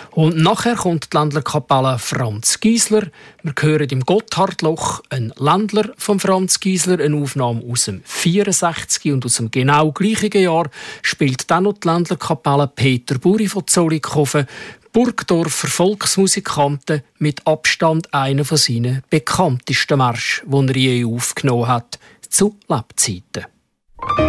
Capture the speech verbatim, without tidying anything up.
Und nachher kommt die Ländlerkapelle Franz Giesler. Wir hören im Gotthardloch ein Ländler von Franz Giesler, eine Aufnahme aus dem vierundsechzig und aus dem genau gleichen Jahr spielt dann noch die Ländlerkapelle Peter Buri von Zollikofen. Burgdorfer Volksmusikanten, mit Abstand einer von seinen bekanntesten Märschen, die er je aufgenommen hat, zu Lebzeiten.